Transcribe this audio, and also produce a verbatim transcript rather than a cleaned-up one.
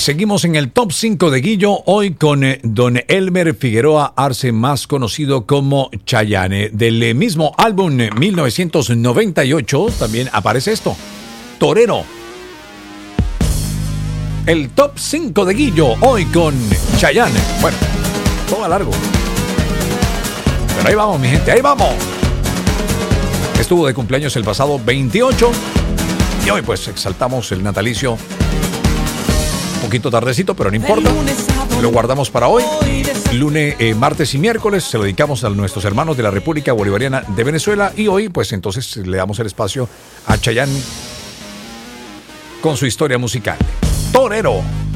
Seguimos en el top cinco de Guillo, hoy con eh, don Elmer Figueroa Arce, más conocido como Chayanne. Del eh, mismo álbum eh, mil novecientos noventa y ocho también aparece esto, Torero. El top cinco de Guillo, hoy con Chayanne. Bueno, todo a largo. Pero ahí vamos, mi gente, ahí vamos. Estuvo de cumpleaños el pasado veintiocho y hoy pues exaltamos el natalicio. Un poquito tardecito, pero no importa. Lo guardamos para hoy. Lunes, eh, martes y miércoles se lo dedicamos a nuestros hermanos de la República Bolivariana de Venezuela. Y hoy, pues entonces, le damos el espacio a Chayanne con su historia musical. Torero.